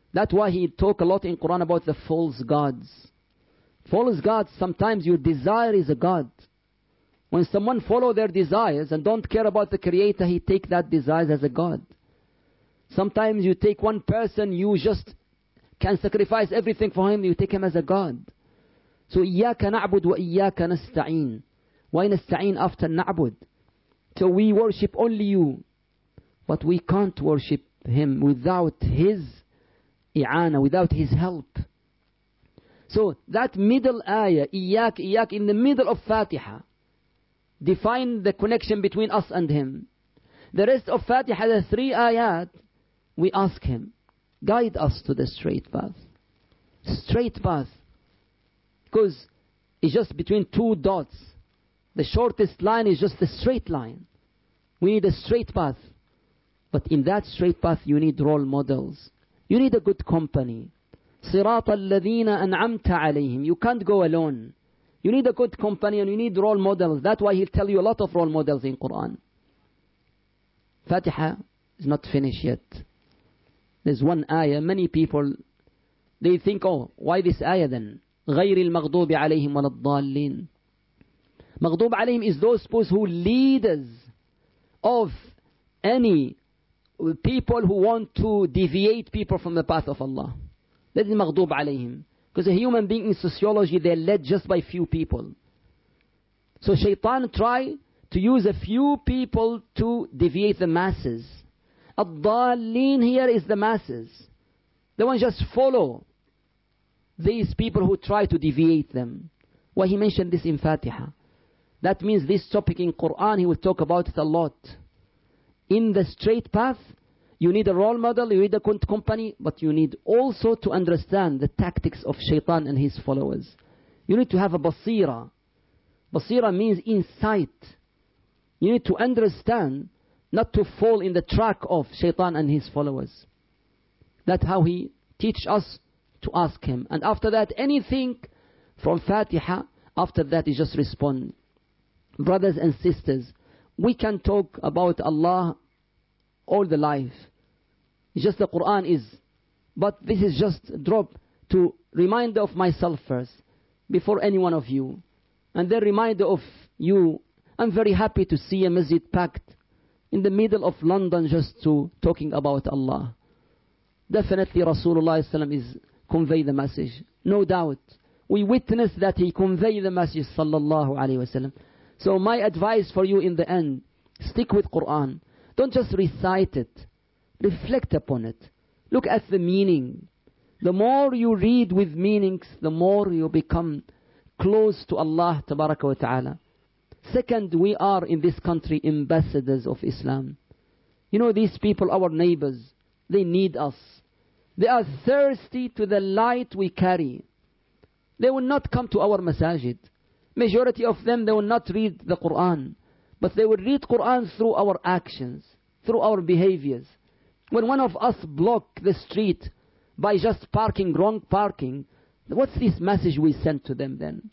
That's why he talk a lot in Quran about the false gods. False gods, sometimes your desire is a god. When someone follow their desires and don't care about the Creator, he take that desire as a god. Sometimes you take one person, you just can sacrifice everything for him, you take him as a god. So إياك نعبد وإياك نستعين. Why نستعين after نعبد? So we worship only you. But we can't worship him without his i'ana, without his help. So that middle ayah, إياك إياك, in the middle of Fatiha, define the connection between us and him. The rest of Fatiha, the 3 ayat, we ask him, guide us to the straight path. Straight path. Because it's just between 2 dots. The shortest line is just the straight line. We need a straight path. But in that straight path, you need role models. You need a good company. صِرَاطَ الَّذِينَ أَنْعَمْتَ عَلَيْهِمْ. You can't go alone. You need a good company and you need role models. That's why he'll tell you a lot of role models in Quran. Fatiha is not finished yet. There's one ayah. Many people, they think, oh, why this ayah then? غَيْرِ الْمَغْضُوبِ عَلَيْهِمْ وَلَا الضَّالِّينَ. Maghdub alayhim is those who leaders of any people who want to deviate people from the path of Allah. That is maghdub alayhim. Because a human being in sociology, they're led just by few people. So shaitan try to use a few people to deviate the masses. Ad-dallin here is the masses. They won't just follow these people who try to deviate them. Why he mentioned this in Fatiha. That means this topic in Quran, he will talk about it a lot. In the straight path, you need a role model, you need a company, but you need also to understand the tactics of shaitan and his followers. You need to have a basira. Basira means insight. You need to understand, not to fall in the track of shaitan and his followers. That's how he teach us to ask him. And after that, anything from Fatiha, after that is just respond. Brothers and sisters, we can talk about Allah all the life. It's just the Quran is. But this is just a drop to remind of myself first, before any one of you. And then reminder of you. I'm very happy to see a masjid packed in the middle of London just to talking about Allah. Definitely Rasulullah is convey the message. No doubt. We witness that he convey the message sallallahu alayhi wasallam. So my advice for you in the end, stick with Quran. Don't just recite it. Reflect upon it. Look at the meaning. The more you read with meanings, the more you become close to Allah tabaraka wa ta'ala. Second, we are in this country ambassadors of Islam. You know, these people, our neighbors, they need us. They are thirsty to the light we carry. They will not come to our masajid. Majority of them, they will not read the Quran. But they will read Quran through our actions, through our behaviors. When one of us block the street by just parking, wrong parking, what's this message we send to them then?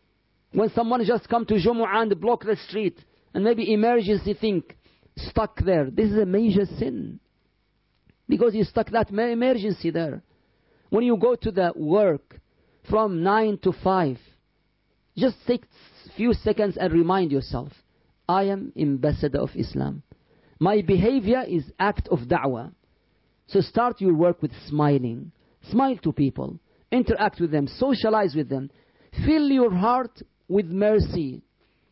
When someone just come to Jumu'ah and block the street, and maybe emergency thing, stuck there, this is a major sin. Because you stuck that emergency there. When you go to the work from 9 to 5, just take a few seconds and remind yourself, I am ambassador of Islam. My behavior is act of da'wah. So start your work with smiling. Smile to people. Interact with them. Socialize with them. Fill your heart with mercy.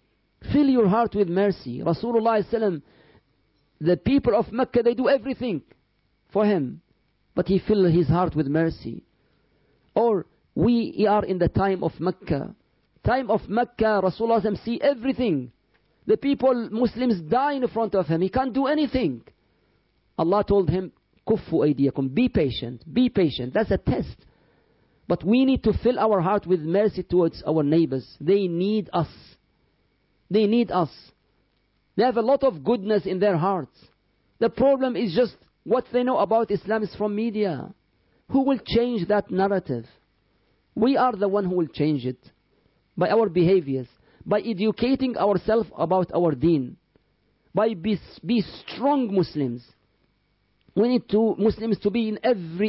Fill your heart with mercy. Rasulullah sallam, the people of Mecca, they do everything for him. But he filled his heart with mercy. Or we are in the time of Mecca. Time of Mecca, Rasulullah sallam, see everything. The people, Muslims die in front of him. He can't do anything. Allah told him, Kuffu aydiyakum, be patient, be patient. That's a test. But we need to fill our heart with mercy towards our neighbors. They need us. They need us. They have a lot of goodness in their hearts. The problem is just what they know about Islam is from media. Who will change that narrative? We are the one who will change it. By our behaviors. By educating ourselves about our deen. By be strong Muslims. We need Muslims to be in every